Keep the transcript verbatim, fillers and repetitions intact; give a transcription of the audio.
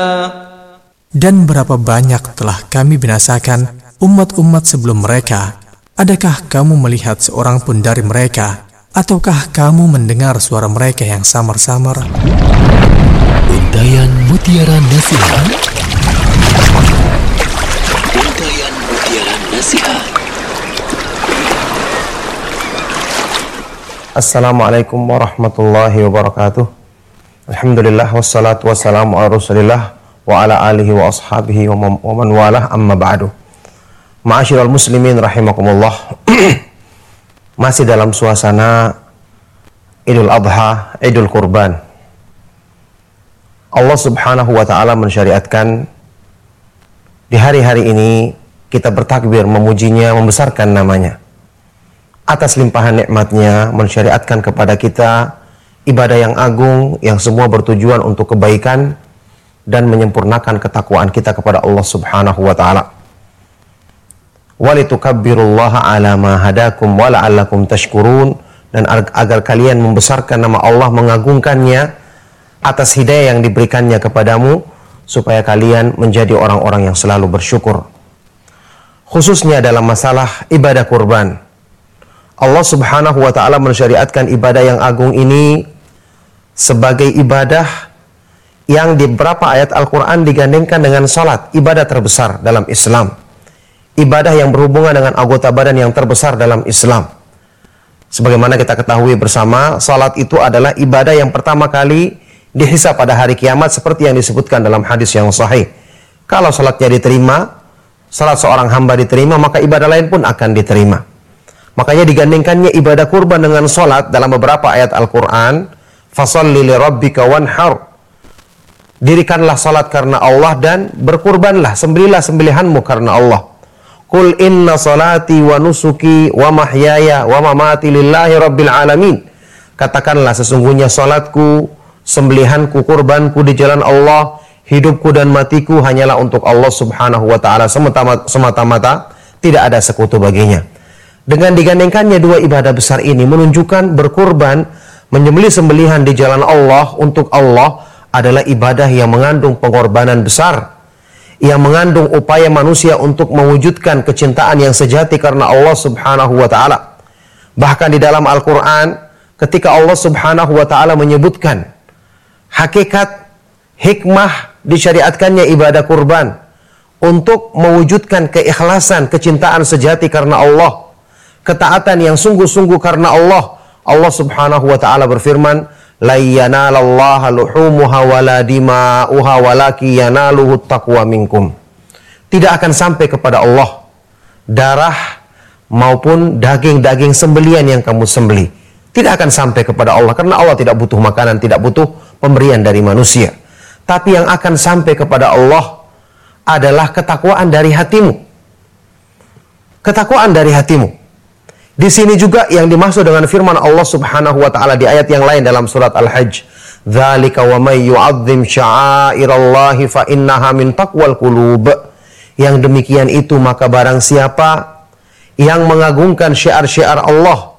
Dan berapa banyak telah kami binasakan umat-umat sebelum mereka. Adakah kamu melihat seorang pun dari mereka? Ataukah kamu mendengar suara mereka yang samar-samar? Untayan Mutiara Nasihat. Untayan Mutiara Nasihat. Assalamualaikum warahmatullahi wabarakatuh. Alhamdulillah wassalatu wassalamu ala Rasulillah wa ala alihi wa ashabihi wa man walah, amma ba'du. Ma'asyiral muslimin rahimakumullah. Masih dalam suasana Idul Adha, Idul Kurban. Allah Subhanahu wa taala mensyariatkan di hari-hari ini kita bertakbir, memujinya, membesarkan namanya. Atas limpahan nikmatnya mensyariatkan kepada kita ibadah yang agung yang semua bertujuan untuk kebaikan dan menyempurnakan ketakwaan kita kepada Allah Subhanahu wa taala. Walitukabbirullaha ala ma hadakum wa la'allakum tashkurun, dan agar kalian membesarkan nama Allah, mengagungkannya atas hidayah yang diberikannya kepadamu supaya kalian menjadi orang-orang yang selalu bersyukur. Khususnya dalam masalah ibadah kurban, Allah Subhanahu wa taala mensyariatkan ibadah yang agung ini sebagai ibadah yang di beberapa ayat Al-Quran digandengkan dengan salat, ibadah terbesar dalam Islam. Ibadah yang berhubungan dengan anggota badan yang terbesar dalam Islam. Sebagaimana kita ketahui bersama, salat itu adalah ibadah yang pertama kali dihisab pada hari kiamat seperti yang disebutkan dalam hadis yang sahih. Kalau salatnya diterima, salat seorang hamba diterima, maka ibadah lain pun akan diterima. Makanya digandengkannya ibadah kurban dengan salat dalam beberapa ayat Al-Quran. Fasalli li rabbika wanhar. Dirikanlah salat karena Allah dan berkurbanlah, sembelilah sembelihanmu karena Allah. Qul inna salati wa nusuki wa mahyaya wa mamati lillahi rabbil alamin. Katakanlah, sesungguhnya salatku, sembelihanku, kurbanku di jalan Allah, hidupku dan matiku hanyalah untuk Allah Subhanahu wa taala semata-mata, tidak ada sekutu baginya. Dengan digandengkannya dua ibadah besar ini menunjukkan berkurban, menyembelih sembelihan di jalan Allah untuk Allah adalah ibadah yang mengandung pengorbanan besar, yang mengandung upaya manusia untuk mewujudkan kecintaan yang sejati karena Allah Subhanahu wa taala. Bahkan di dalam Al-Qur'an ketika Allah Subhanahu wa taala menyebutkan hakikat hikmah disyariatkannya ibadah kurban untuk mewujudkan keikhlasan, kecintaan sejati karena Allah, ketaatan yang sungguh-sungguh karena Allah. Allah Subhanahu wa taala berfirman, la yanalallaha luhumuha wala dima'uha walaki yanaluhu taqwa minkum. Tidak akan sampai kepada Allah darah maupun daging-daging sembelian yang kamu sembelih. Tidak akan sampai kepada Allah karena Allah tidak butuh makanan, tidak butuh pemberian dari manusia. Tapi yang akan sampai kepada Allah adalah ketakwaan dari hatimu. Ketakwaan dari hatimu. Di sini juga yang dimaksud dengan firman Allah Subhanahu wa taala di ayat yang lain dalam surat Al-Hajj, "Dzalika wa may yu'azzim sya'airallahi fa innaha min taqwal qulub." Yang demikian itu maka barang siapa yang mengagungkan syiar-syiar Allah,